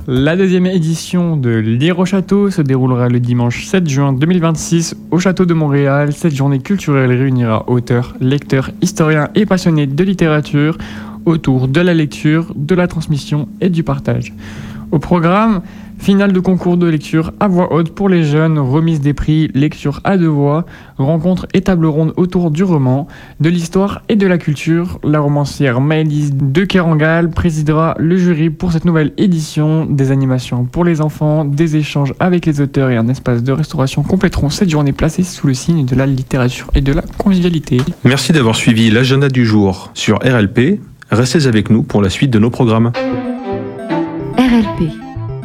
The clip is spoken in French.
La deuxième édition de Lire au Château se déroulera le dimanche 7 juin 2026 au Château de Montréal. Cette journée culturelle réunira auteurs, lecteurs, historiens et passionnés de littérature autour de la lecture, de la transmission et du partage. Au programme, finale de concours de lecture à voix haute pour les jeunes, remise des prix, lecture à deux voix, rencontres et tables rondes autour du roman, de l'histoire et de la culture. La romancière Maëlys de Kerangal présidera le jury pour cette nouvelle édition. Des animations pour les enfants, des échanges avec les auteurs et un espace de restauration compléteront cette journée placée sous le signe de la littérature et de la convivialité. Merci d'avoir suivi l'agenda du jour sur RLP. Restez avec nous pour la suite de nos programmes.